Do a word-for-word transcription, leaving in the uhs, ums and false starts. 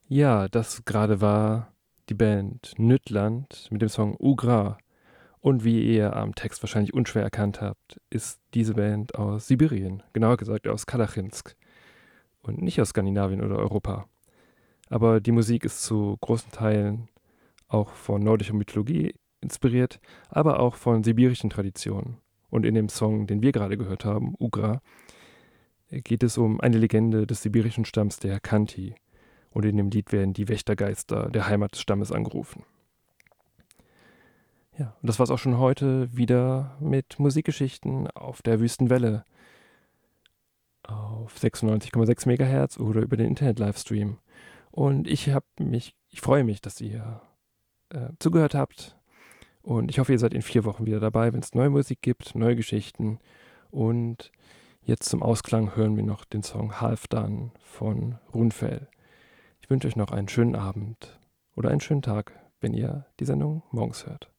Ja, das gerade war die Band Nüttland mit dem Song Ugra. Und wie ihr am Text wahrscheinlich unschwer erkannt habt, ist diese Band aus Sibirien, genauer gesagt aus Kalachinsk und nicht aus Skandinavien oder Europa. Aber die Musik ist zu großen Teilen auch von nordischer Mythologie inspiriert, aber auch von sibirischen Traditionen. Und in dem Song, den wir gerade gehört haben, Ugra, geht es um eine Legende des sibirischen Stamms der Khanty. Und in dem Lied werden die Wächtergeister der Heimat des Stammes angerufen. Ja, und das war's auch schon heute wieder mit Musikgeschichten auf der Wüstenwelle auf sechsundneunzig Komma sechs Megahertz oder über den Internet-Livestream. Und ich habe mich, ich freue mich, dass ihr äh, zugehört habt. Und ich hoffe, ihr seid in vier Wochen wieder dabei, wenn es neue Musik gibt, neue Geschichten. Und jetzt zum Ausklang hören wir noch den Song Half Done von Runfell. Ich wünsche euch noch einen schönen Abend oder einen schönen Tag, wenn ihr die Sendung morgens hört.